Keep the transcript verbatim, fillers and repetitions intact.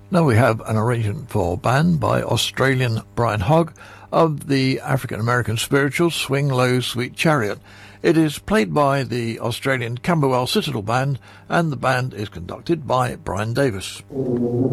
Now we have an arrangement for band by Australian Brian Hogg of the African-American spiritual Swing Low Sweet Chariot. It is played by the Australian Camberwell Citadel Band, and the band is conducted by Brian Davis.